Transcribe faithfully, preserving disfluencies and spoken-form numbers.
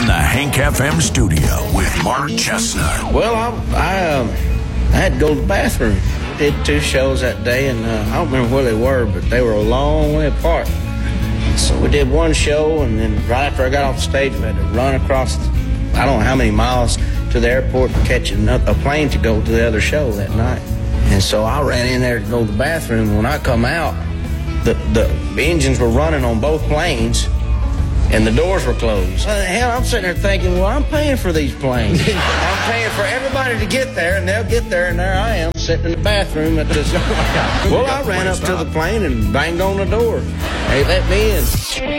in the Hank F M studio with Mark Chestnut. Well, I, I, um, I had to go to the bathroom. Did two shows that day, and uh, I don't remember where they were, but they were a long way apart. So we did one show, and then right after I got off the stage, we had to run across, I don't know how many miles to the airport to catch a plane to go to the other show that night. And so I ran in there to go to the bathroom. When I come out, the, the engines were running on both planes, and the doors were closed. Well, hell, I'm sitting there thinking, well, I'm paying for these planes. I'm paying for everybody to get there, and they'll get there, and there I am sitting in the bathroom at this. Well, I ran up to the plane and banged on the door. They let me in.